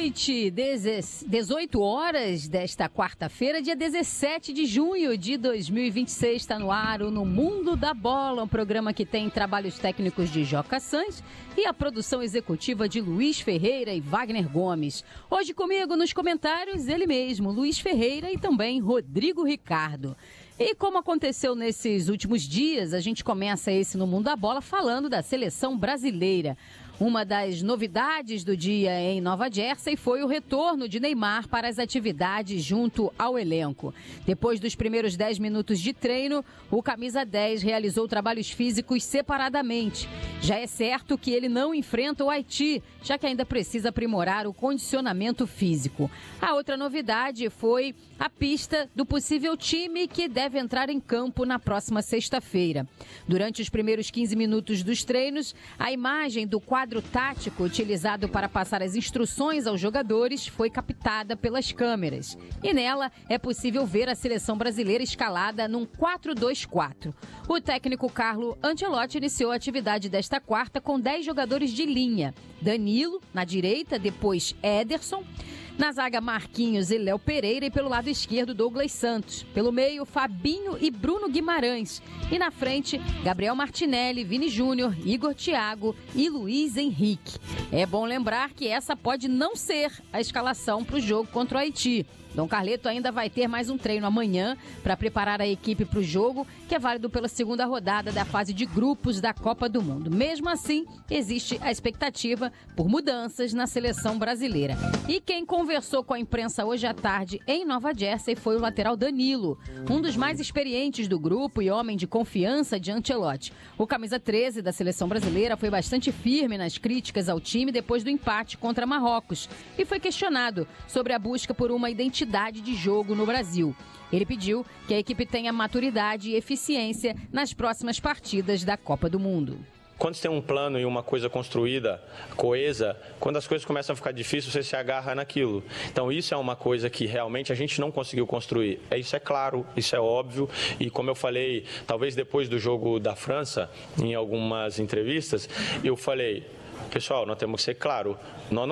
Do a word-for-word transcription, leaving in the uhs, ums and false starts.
noite, dezoito horas desta quarta-feira, dia dezessete de junho de dois mil e vinte e seis, está no ar o No Mundo da Bola, um programa que tem trabalhos técnicos de Joca Sanz e a produção executiva de Luiz Ferreira e Wagner Gomes. Hoje comigo nos comentários, ele mesmo, Luiz Ferreira e também Rodrigo Ricardo. E como aconteceu nesses últimos dias, a gente começa esse No Mundo da Bola falando da seleção brasileira. Uma das novidades do dia em Nova Jersey foi o retorno de Neymar para as atividades junto ao elenco. Depois dos primeiros dez minutos de treino, o camisa dez realizou trabalhos físicos separadamente. Já é certo que ele não enfrenta o Haiti, já que ainda precisa aprimorar o condicionamento físico. A outra novidade foi a pista do possível time que deve entrar em campo na próxima sexta-feira. Durante os primeiros quinze minutos dos treinos, a imagem do quadro quadro tático utilizado para passar as instruções aos jogadores foi captada pelas câmeras. E nela é possível ver a seleção brasileira escalada num quatro dois quatro. O técnico Carlo Ancelotti iniciou a atividade desta quarta com dez jogadores de linha. Danilo, na direita, depois Ederson. Na zaga, Marquinhos e Léo Pereira, e pelo lado esquerdo, Douglas Santos. Pelo meio, Fabinho e Bruno Guimarães. E na frente, Gabriel Martinelli, Vini Júnior, Igor Thiago e Luiz Henrique. É bom lembrar que essa pode não ser a escalação para o jogo contra o Haiti. Dom Carleto ainda vai ter mais um treino amanhã para preparar a equipe para o jogo, que é válido pela segunda rodada da fase de grupos da Copa do Mundo. Mesmo assim, existe a expectativa por mudanças na seleção brasileira. E quem conversou com a imprensa hoje à tarde em Nova Jersey foi o lateral Danilo, um dos mais experientes do grupo e homem de confiança de Ancelotti. O camisa treze da seleção brasileira foi bastante firme nas críticas ao time depois do empate contra Marrocos e foi questionado sobre a busca por uma identidade de jogo no Brasil. Ele pediu que a equipe tenha maturidade e eficiência nas próximas partidas da Copa do Mundo. Quando você tem um plano e uma coisa construída, coesa, quando as coisas começam a ficar difíceis, você se agarra naquilo. Então isso é uma coisa que realmente a gente não conseguiu construir. Isso é claro, isso é óbvio. E como eu falei, talvez depois do jogo da França, em algumas entrevistas, eu falei, pessoal, nós temos que ser claro, nós não